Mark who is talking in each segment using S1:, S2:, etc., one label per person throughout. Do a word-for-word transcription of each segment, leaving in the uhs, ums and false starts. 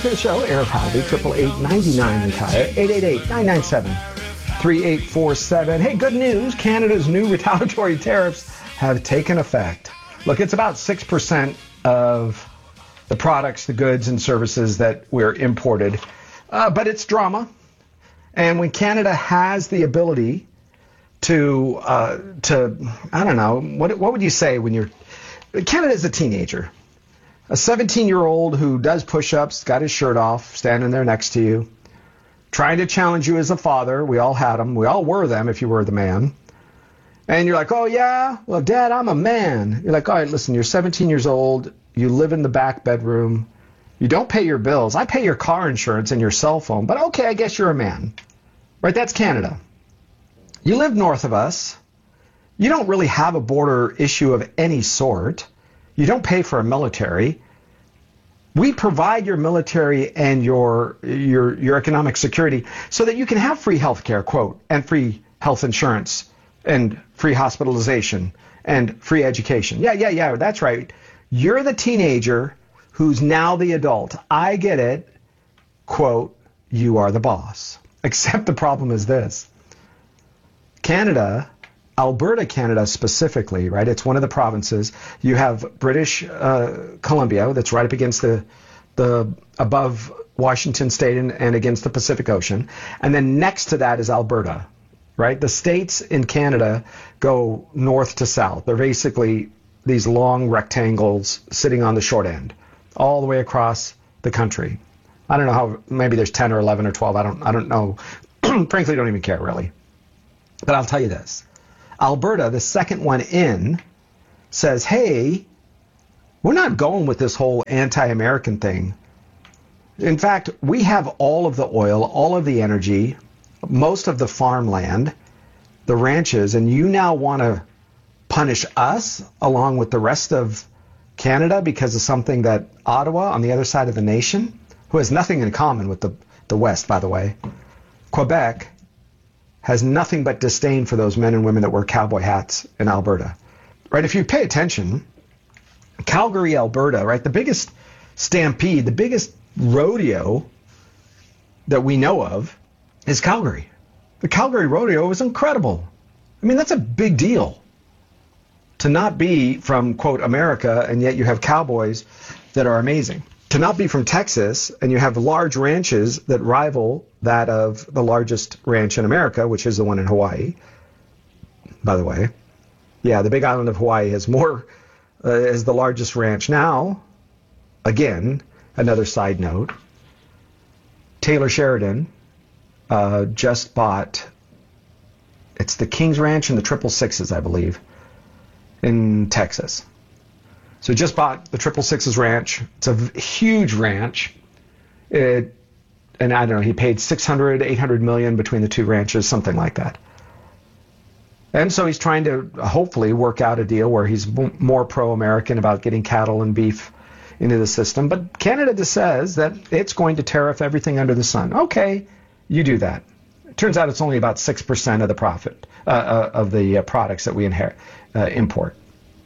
S1: to the show. Eric Hadley, eight eight eight, nine nine, retire, eight eight eight, nine nine seven, three eight four seven. Hey, good news. Canada's new retaliatory tariffs have taken effect. Look, it's about six percent of the products, the goods and services that we're imported. Uh, but it's drama. And when Canada has the ability to, uh, to I don't know, what, what would you say when you're, Canada's a teenager. A seventeen-year-old who does push-ups, got his shirt off, standing there next to you, trying to challenge you as a father. We all had them. We all were them if you were the man. And you're like, oh, yeah? Well, Dad, I'm a man. You're like, all right, listen, you're seventeen years old. You live in the back bedroom. You don't pay your bills. I pay your car insurance and your cell phone. But, okay, I guess you're a man. Right? That's Canada. You live north of us. You don't really have a border issue of any sort. You don't pay for a military. We provide your military and your your your economic security so that you can have free health care, quote, and free health insurance and free hospitalization and free education. Yeah, yeah, yeah, that's right. You're the teenager who's now the adult. I get it, quote, you are the boss. Except the problem is this. Canada, Alberta, Canada specifically, right? It's one of the provinces. You have British uh, Columbia, that's right up against the the above Washington State and, and against the Pacific Ocean, and then next to that is Alberta, right? The states in Canada go north to south. They're basically these long rectangles sitting on the short end, all the way across the country. I don't know how. Maybe there's ten or eleven or twelve. I don't. I don't know. Frankly, don't even care really. But I'll tell you this. Alberta, the second one in, says, hey, we're not going with this whole anti-American thing. In fact, we have all of the oil, all of the energy, most of the farmland, the ranches, and you now want to punish us along with the rest of Canada because of something that Ottawa, on the other side of the nation, who has nothing in common with the, the West, by the way, Quebec, has nothing but disdain for those men and women that wear cowboy hats in Alberta. Right? If you pay attention, Calgary, Alberta, right? The biggest stampede, the biggest rodeo that we know of is Calgary. The Calgary rodeo was incredible. I mean, that's a big deal to not be from, quote, America, and yet you have cowboys that are amazing. To not be from Texas, and you have large ranches that rival that of the largest ranch in America, which is the one in Hawaii, by the way. Yeah, the big island of Hawaii has more, uh, is the largest ranch. Now, again, another side note, Taylor Sheridan uh, just bought, it's the Kings Ranch and the Triple Sixes, I believe, in Texas. So he just bought the Triple Sixes ranch. It's a huge ranch. It, and I don't know, he paid six hundred, eight hundred million between the two ranches, something like that. And so he's trying to hopefully work out a deal where he's more pro-American about getting cattle and beef into the system. But Canada just says that it's going to tariff everything under the sun. Okay, you do that. It turns out it's only about six percent of the profit uh, uh, of the uh, products that we inherit, uh, import.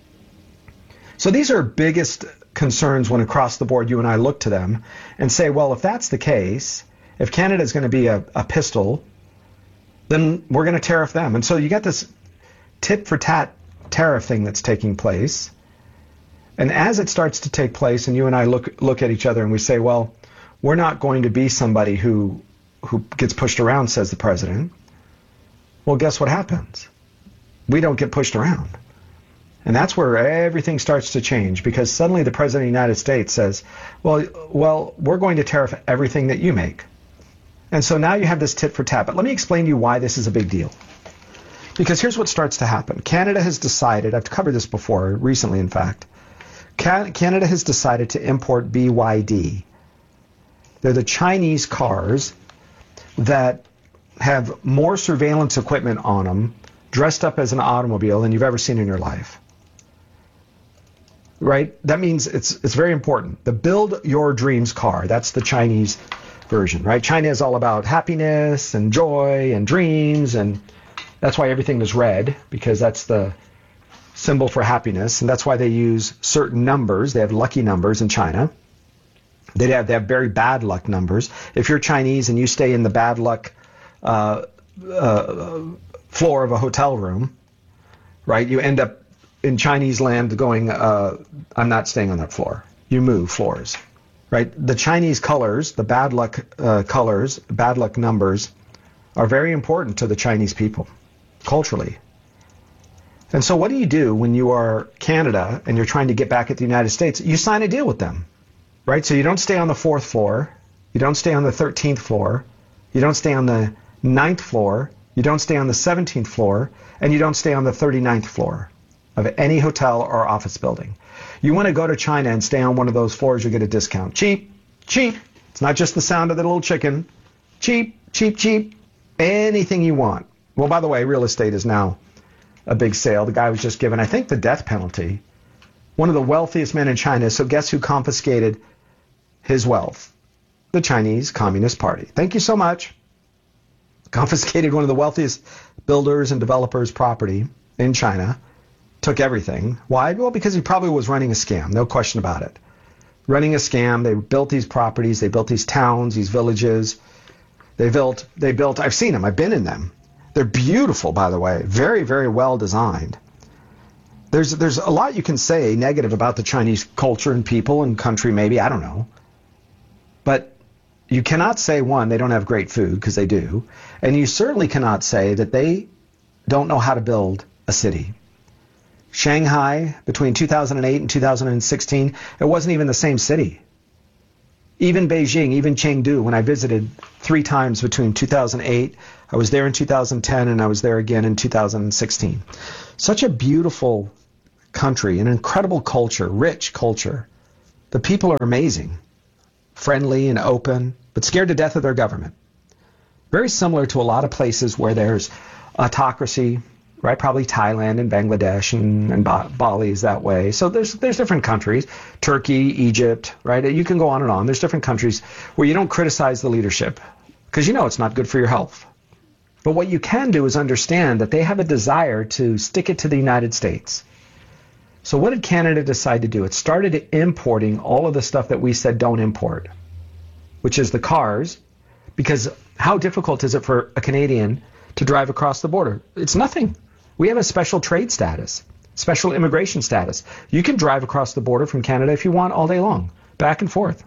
S1: So these are biggest concerns when across the board you and I look to them and say, well, if that's the case, if Canada is going to be a, a pistol, then we're going to tariff them. And so you got this tit for tat tariff thing that's taking place. And as it starts to take place and you and I look look at each other and we say, well, we're not going to be somebody who who gets pushed around, says the president. Well, guess what happens? We don't get pushed around. And that's where everything starts to change, because suddenly the president of the United States says, well, well, we're going to tariff everything that you make. And so now you have this tit for tat. But let me explain to you why this is a big deal. Because here's what starts to happen. Canada has decided, I've covered this before, recently in fact, Canada has decided to import B Y D. They're the Chinese cars that have more surveillance equipment on them, dressed up as an automobile, than you've ever seen in your life. Right? That means it's it's very important. The Build Your Dreams car, that's the Chinese version, right? China is all about happiness and joy and dreams, and that's why everything is red, because that's the symbol for happiness, and that's why they use certain numbers. They have lucky numbers in China. They have, they have very bad luck numbers. If you're Chinese and you stay in the bad luck uh, uh, floor of a hotel room, right, you end up in Chinese land going, uh, I'm not staying on that floor. You move floors, right? The Chinese colors, the bad luck uh, colors, bad luck numbers are very important to the Chinese people culturally. And so what do you do when you are Canada and you're trying to get back at the United States? You sign a deal with them, right? So you don't stay on the fourth floor. You don't stay on the thirteenth floor. You don't stay on the ninth floor. You don't stay on the seventeenth floor. And you don't stay on the thirty-ninth floor of any hotel or office building. You want to go to China and stay on one of those floors, you get a discount. Cheap, cheap. It's not just the sound of the little chicken. Cheap, cheap, cheap. Anything you want. Well, by the way, real estate is now a big sale. The guy was just given, I think, the death penalty. One of the wealthiest men in China. So guess who confiscated his wealth? The Chinese Communist Party. Thank you so much. Confiscated one of the wealthiest builders and developers' property in China. Took everything. Why? Well, because he probably was running a scam. No question about it. Running a scam. They built these properties. They built these towns, these villages. They built, they built, I've seen them. I've been in them. They're beautiful, by the way. Very, very well designed. There's there's a lot you can say negative about the Chinese culture and people and country, maybe. I don't know. But you cannot say, one, they don't have great food, because they do. And you certainly cannot say that they don't know how to build a city. Shanghai, between two thousand eight and two thousand sixteen, it wasn't even the same city. Even Beijing, even Chengdu, when I visited three times between two thousand eight, I was there in two thousand ten, and I was there again in two thousand sixteen. Such a beautiful country, an incredible culture, rich culture. The people are amazing, friendly and open, but scared to death of their government. Very similar to a lot of places where there's autocracy, right? Probably Thailand and Bangladesh and, and Bali is that way. So there's there's different countries, Turkey, Egypt, right? You can go on and on. There's different countries where you don't criticize the leadership because you know it's not good for your health. But what you can do is understand that they have a desire to stick it to the United States. So what did Canada decide to do? It started importing all of the stuff that we said don't import, which is the cars, because how difficult is it for a Canadian to drive across the border? It's nothing. We have a special trade status, special immigration status. You can drive across the border from Canada if you want all day long, back and forth.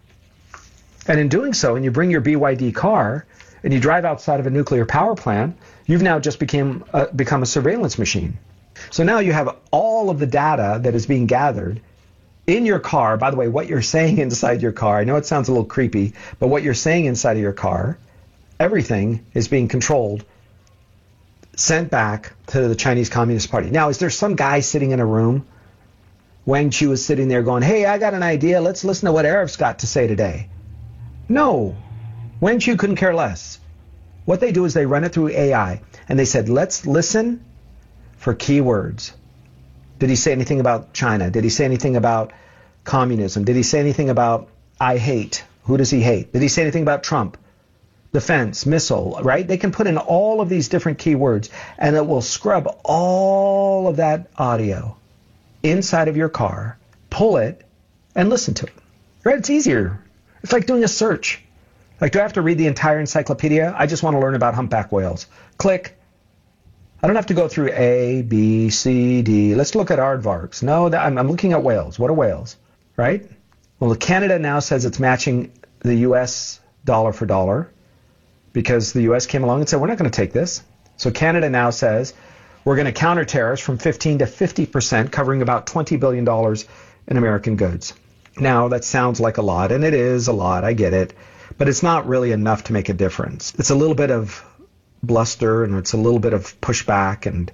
S1: And in doing so, and you bring your B Y D car and you drive outside of a nuclear power plant, you've now just became uh, become a surveillance machine. So now you have all of the data that is being gathered in your car. By the way, what you're saying inside your car, I know it sounds a little creepy, but what you're saying inside of your car, everything is being controlled, sent back to the Chinese Communist Party. Now, is there some guy sitting in a room? Wang Chu is sitting there going, hey, I got an idea. Let's listen to what Arif's got to say today. No. Wang Chu couldn't care less. What they do is they run it through A I. And they said, let's listen for keywords. Did he say anything about China? Did he say anything about communism? Did he say anything about I hate? Who does he hate? Did he say anything about Trump? Defense, missile, right? They can put in all of these different keywords, and it will scrub all of that audio inside of your car, pull it, and listen to it. Right? It's easier. It's like doing a search. Like, do I have to read the entire encyclopedia? I just want to learn about humpback whales. Click. I don't have to go through A, B, C, D. Let's look at aardvarks. No, that, I'm, I'm looking at whales. What are whales? Right? Well, Canada now says it's matching the U S dollar for dollar, because the U S came along and said, we're not going to take this. So Canada now says, we're going to counter tariffs from fifteen to fifty percent, covering about twenty billion dollars in American goods. Now, that sounds like a lot, and it is a lot, I get it, but it's not really enough to make a difference. It's a little bit of bluster, and it's a little bit of pushback, and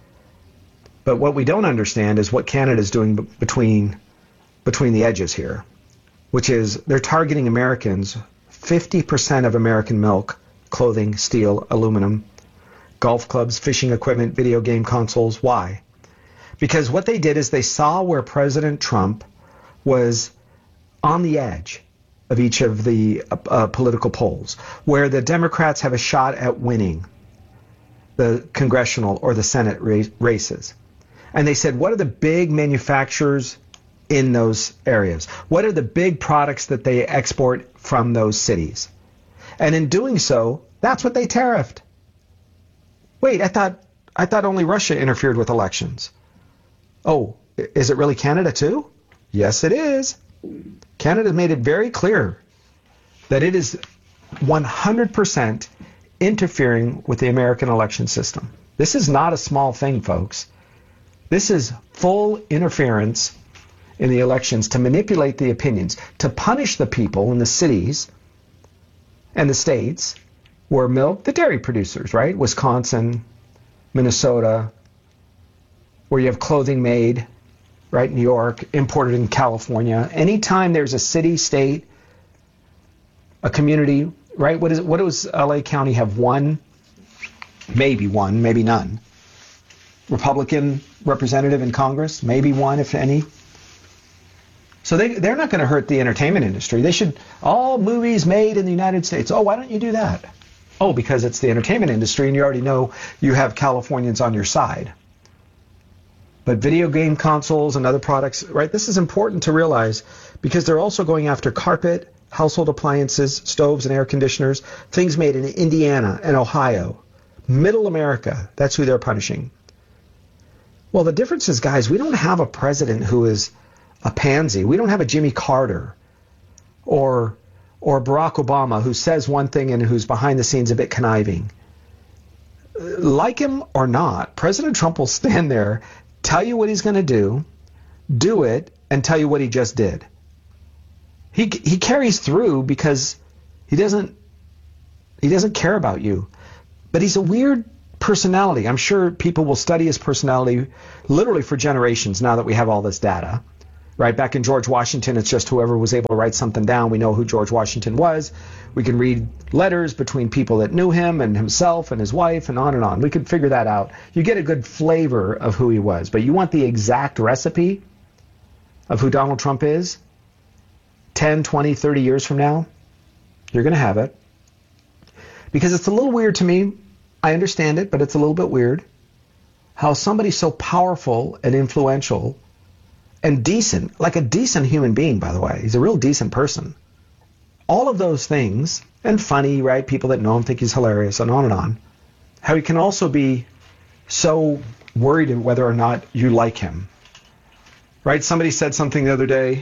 S1: but what we don't understand is what Canada is doing b- between between the edges here, which is they're targeting Americans, fifty percent of American milk, clothing, steel, aluminum, golf clubs, fishing equipment, video game consoles. Why? Because what they did is they saw where President Trump was on the edge of each of the uh, political polls, where the Democrats have a shot at winning the congressional or the Senate race, races. And they said, what are the big manufacturers in those areas? What are the big products that they export from those cities? And in doing so, that's what they tariffed. Wait, I thought I thought only Russia interfered with elections. Oh, is it really Canada too? Yes, it is. Canada made it very clear that it is one hundred percent interfering with the American election system. This is not a small thing, folks. This is full interference in the elections to manipulate the opinions, to punish the people in the cities and the states where milk, the dairy producers, right? Wisconsin, Minnesota, where you have clothing made, right? New York, imported in California. Anytime there's a city, state, a community, right? What is what does L A County have? One, maybe one, maybe none. Republican representative in Congress, maybe one, if any. So they, they're not going to hurt the entertainment industry. They should, all movies made in the United States. Oh, why don't you do that? Oh, because it's the entertainment industry and you already know you have Californians on your side. But video game consoles and other products, right? This is important to realize because they're also going after carpet, household appliances, stoves and air conditioners, things made in Indiana and Ohio. Middle America, that's who they're punishing. Well, the difference is, guys, we don't have a president who is a pansy. We don't have a Jimmy Carter or or Barack Obama who says one thing and who's behind the scenes a bit conniving. Like him or not, President Trump will stand there, tell you what he's going to do, do it, and tell you what he just did. He he carries through because he doesn't he doesn't care about you. But he's a weird personality. I'm sure people will study his personality literally for generations now that we have all this data. Right, back in George Washington, it's just whoever was able to write something down. We know who George Washington was. We can read letters between people that knew him and himself and his wife and on and on. We could figure that out. You get a good flavor of who he was. But you want the exact recipe of who Donald Trump is ten, twenty, thirty years from now? You're going to have it. Because it's a little weird to me. I understand it, but it's a little bit weird how somebody so powerful and influential and decent, like a decent human being, by the way. He's a real decent person. All of those things, and funny, right? People that know him think he's hilarious, and on and on. How he can also be so worried whether or not you like him. Right? Somebody said something the other day,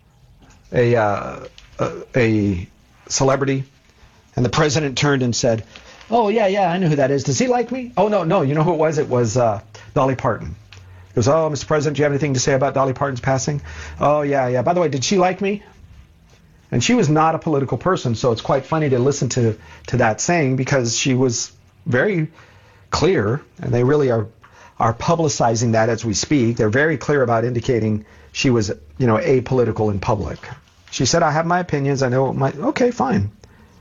S1: a, uh, a, a celebrity, and the president turned and said, oh, yeah, yeah, I know who that is. Does he like me? Oh, no, no. You know who it was? It was uh, Dolly Parton. He goes, oh, Mister President, do you have anything to say about Dolly Parton's passing? Oh, yeah, yeah. By the way, did she like me? And she was not a political person, so it's quite funny to listen to, to that saying because she was very clear, and they really are are publicizing that as we speak. They're very clear about indicating she was, you know, apolitical in public. She said, I have my opinions. I know my... Okay, fine.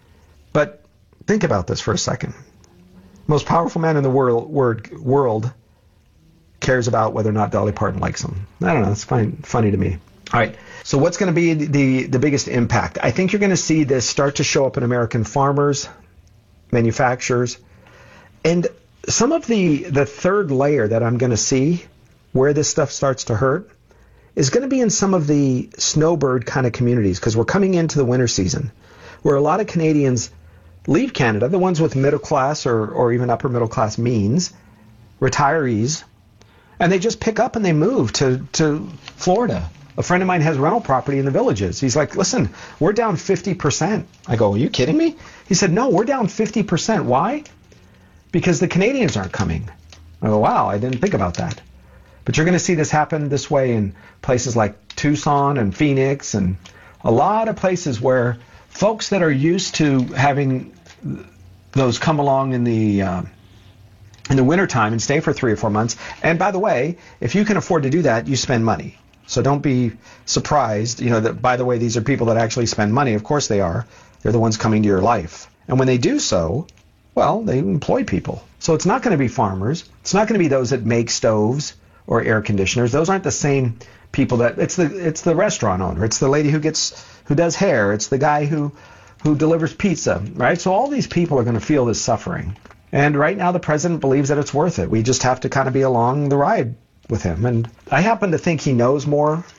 S1: But think about this for a second. Most powerful man in the world, word, world cares about whether or not Dolly Parton likes him. I don't know. It's fine, funny to me. All right. So what's going to be the, the biggest impact? I think you're going to see this start to show up in American farmers, manufacturers, and some of the, the third layer that I'm going to see where this stuff starts to hurt is going to be in some of the snowbird kind of communities because we're coming into the winter season where a lot of Canadians leave Canada, the ones with middle class or, or even upper middle class means, retirees, and they just pick up and they move to, to Florida. A friend of mine has rental property in the Villages. He's like, listen, we're down fifty percent. I go, are you kidding me? He said, no, we're down fifty percent. Why? Because the Canadians aren't coming. I go, wow, I didn't think about that. But you're going to see this happen this way in places like Tucson and Phoenix and a lot of places where folks that are used to having those come along in the uh, in the wintertime and stay for three or four months. And by the way, if you can afford to do that, you spend money. So don't be surprised, you know, that, by the way, these are people that actually spend money. Of course they are. They're the ones coming to your life. And when they do so, well, they employ people. So it's not going to be farmers. It's not going to be those that make stoves or air conditioners. Those aren't the same people that, it's the it's the restaurant owner. It's the lady who gets, who does hair. It's the guy who, who delivers pizza, right? So all these people are going to feel this suffering. And right now the president believes that it's worth it. We just have to kind of be along the ride with him. And I happen to think he knows more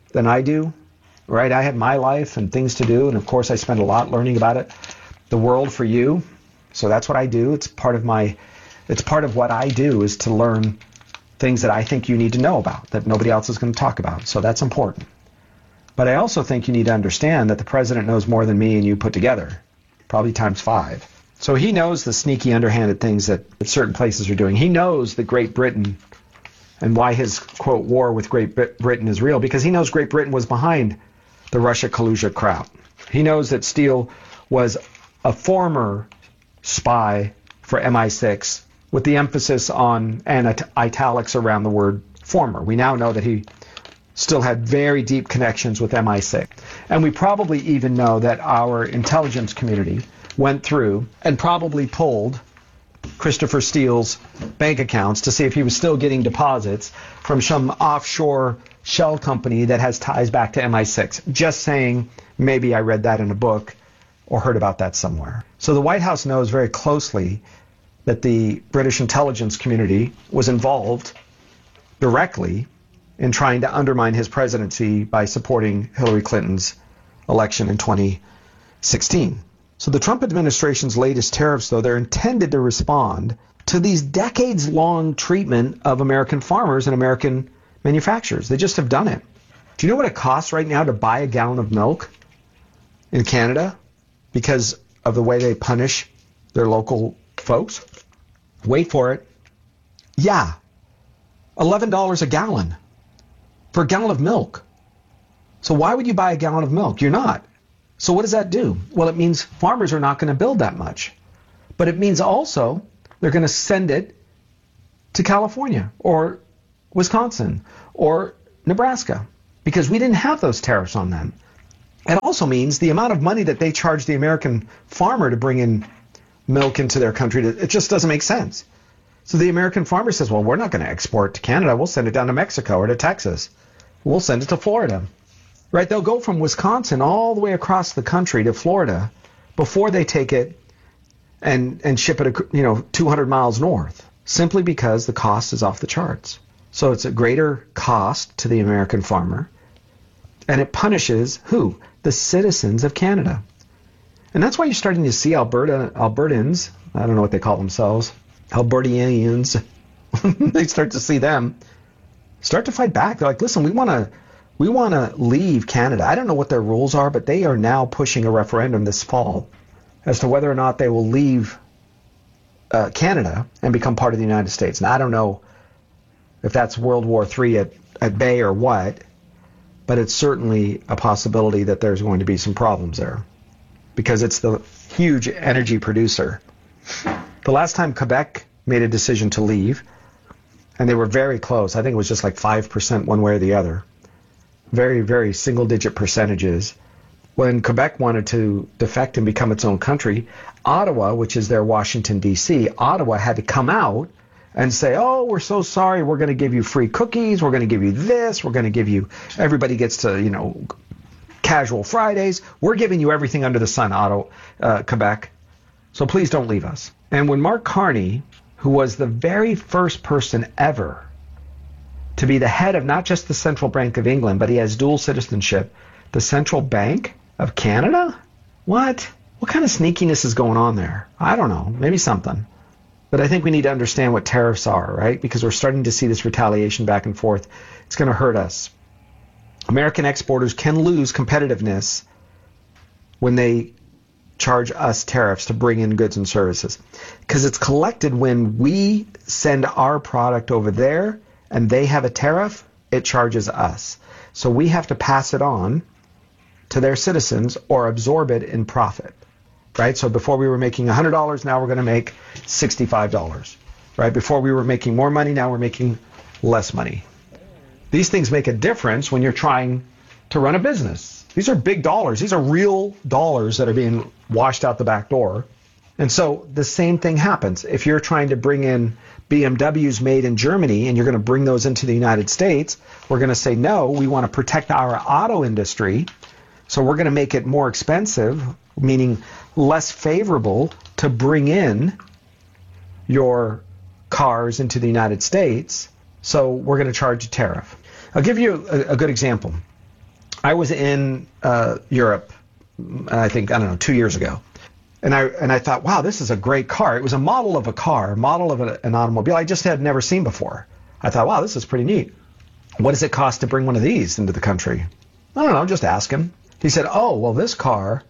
S1: than I do, right? I had my life and things to do, and of course I spend a lot learning about it. The world for you. So that's what I do. It's part of my, it's part of what I do is to learn things that I think you need to know about that nobody else is going to talk about. So that's important. But I also think you need to understand that the president knows more than me and you put together, probably times five. So he knows the sneaky, underhanded things that certain places are doing. He knows that Great Britain and why his, quote, war with Great Britain is real, because he knows Great Britain was behind the Russia-Kalusia crowd. He knows that Steele was a former spy for M I six with the emphasis on and it- italics around the word former. We now know that he still had very deep connections with M I six. And we probably even know that our intelligence community went through and probably pulled Christopher Steele's bank accounts to see if he was still getting deposits from some offshore shell company that has ties back to M I six. Just saying, maybe I read that in a book or heard about that somewhere. So the White House knows very closely that the British intelligence community was involved directly in trying to undermine his presidency by supporting Hillary Clinton's election in twenty sixteen. So the Trump administration's latest tariffs, though, they're intended to respond to these decades-long treatment of American farmers and American manufacturers. They just have done it. Do you know what it costs right now to buy a gallon of milk in Canada because of the way they punish their local folks? Wait for it. Yeah, eleven dollars a gallon for a gallon of milk. So why would you buy a gallon of milk? You're not. So what does that do? Well, it means farmers are not going to build that much. But it means also they're going to send it to California or Wisconsin or Nebraska because we didn't have those tariffs on them. It also means the amount of money that they charge the American farmer to bring in milk into their country, it just doesn't make sense. So the American farmer says, well, we're not going to export to Canada. We'll send it down to Mexico or to Texas. We'll send it to Florida. Right? They'll go from Wisconsin all the way across the country to Florida before they take it and and ship it, you know, two hundred miles north, simply because the cost is off the charts. So it's a greater cost to the American farmer, and it punishes who? The citizens of Canada. And that's why you're starting to see Alberta Albertans, I don't know what they call themselves, Albertians, they start to see them start to fight back. They're like, listen, we want to We want to leave Canada. I don't know what their rules are, but they are now pushing a referendum this fall as to whether or not they will leave uh, Canada and become part of the United States. Now, I don't know if that's World War Three at, at bay or what, but it's certainly a possibility that there's going to be some problems there because it's the huge energy producer. The last time Quebec made a decision to leave, and they were very close, I think it was just like five percent one way or the other, very, very single-digit percentages. When Quebec wanted to defect and become its own country, Ottawa, which is their Washington, D C, Ottawa had to come out and say, oh, we're so sorry, we're going to give you free cookies, we're going to give you this, we're going to give you, everybody gets to, you know, casual Fridays, we're giving you everything under the sun, Ottawa, uh, Quebec, so please don't leave us. And when Mark Carney, who was the very first person ever to be the head of not just the Central Bank of England, but he has dual citizenship, the Central Bank of Canada? What? What kind of sneakiness is going on there? I don't know. Maybe something. But I think we need to understand what tariffs are, right? Because we're starting to see this retaliation back and forth. It's going to hurt us. American exporters can lose competitiveness when they charge us tariffs to bring in goods and services. Because it's collected when we send our product over there and they have a tariff, it charges us. So we have to pass it on to their citizens or absorb it in profit, right? So before we were making one hundred dollars, now we're going to make sixty-five dollars, right? Before we were making more money, now we're making less money. These things make a difference when you're trying to run a business. These are big dollars. These are real dollars that are being washed out the back door. And so the same thing happens. If you're trying to bring in B M Ws made in Germany and you're going to bring those into the United States, we're going to say, no, we want to protect our auto industry. So we're going to make it more expensive, meaning less favorable to bring in your cars into the United States. So we're going to charge a tariff. I'll give you a, a good example. I was in uh, Europe, I think, I don't know, two years ago. And I and I thought, wow, this is a great car. It was a model of a car, model of a, an automobile I just had never seen before. I thought, wow, this is pretty neat. What does it cost to bring one of these into the country? I don't know, just ask him. He said, oh, well, this car,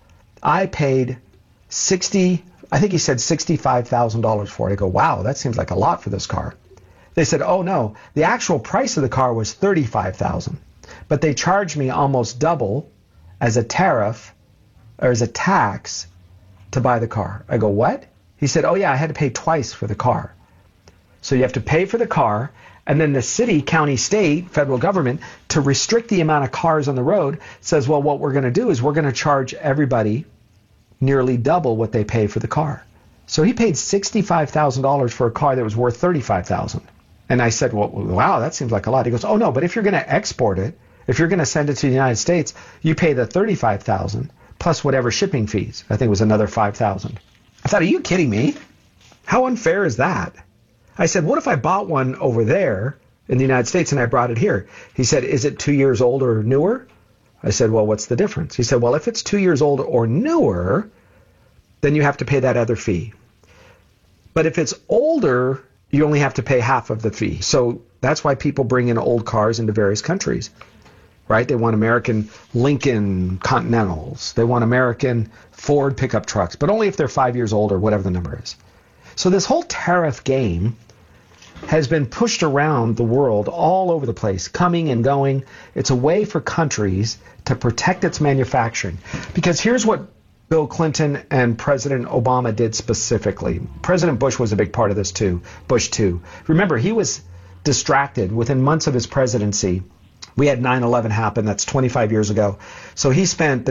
S1: I paid sixty, I think he said sixty-five thousand dollars for it. I go, wow, that seems like a lot for this car. They said, oh, no, the actual price of the car was thirty-five thousand dollars, but they charged me almost double as a tariff or as a tax to buy the car. I go, what? He said, oh, yeah, I had to pay twice for the car. So you have to pay for the car, and then the city, county, state, federal government, to restrict the amount of cars on the road, says, well, what we're going to do is we're going to charge everybody nearly double what they pay for the car. So he paid sixty-five thousand dollars for a car that was worth thirty-five thousand dollars. And I said, well, wow, that seems like a lot. He goes, oh, no, but if you're going to export it, if you're going to send it to the United States, you pay the thirty-five thousand dollars plus whatever shipping fees. I think it was another five thousand dollars. I thought, are you kidding me? How unfair is that? I said, what if I bought one over there in the United States and I brought it here? He said, is it two years old or newer? I said, well, what's the difference? He said, well, if it's two years old or newer, then you have to pay that other fee. But if it's older, you only have to pay half of the fee. So that's why people bring in old cars into various countries, right? They want American Lincoln Continentals. They want American Ford pickup trucks, but only if they're five years old or whatever the number is. So this whole tariff game has been pushed around the world all over the place, coming and going. It's a way for countries to protect its manufacturing. Because here's what Bill Clinton and President Obama did specifically. President Bush was a big part of this too, Bush too. Remember, he was distracted within months of his presidency. We had nine eleven happen, that's twenty-five years ago. So he spent the